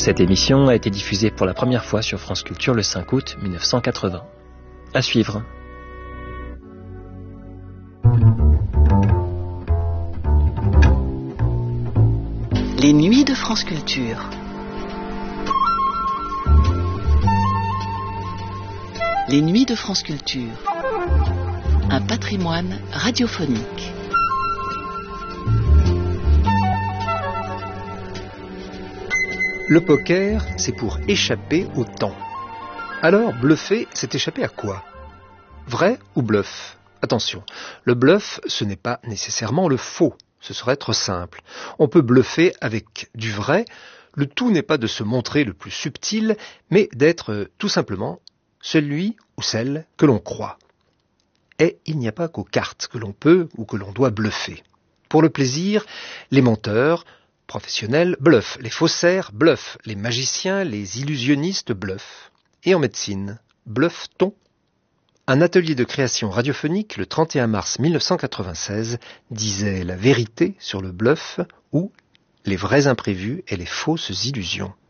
Cette émission a été diffusée pour la première fois sur France Culture le 5 août 1980. À suivre. Les nuits de France Culture. Les nuits de France Culture. Un patrimoine radiophonique. Le poker, c'est pour échapper au temps. Alors, bluffer, c'est échapper à quoi? Vrai ou bluff? Attention, le bluff, ce n'est pas nécessairement le faux. Ce serait trop simple. On peut bluffer avec du vrai. Le tout n'est pas de se montrer le plus subtil, mais d'être tout simplement celui ou celle que l'on croit. Et il n'y a pas qu'aux cartes que l'on peut ou que l'on doit bluffer. Pour le plaisir, les menteurs professionnels bluffent, les faussaires bluffent, les magiciens, les illusionnistes bluffent. Et en médecine, bluffe-t-on? Un atelier de création radiophonique le 31 mars 1996 disait la vérité sur le bluff ou les vrais imprévus et les fausses illusions.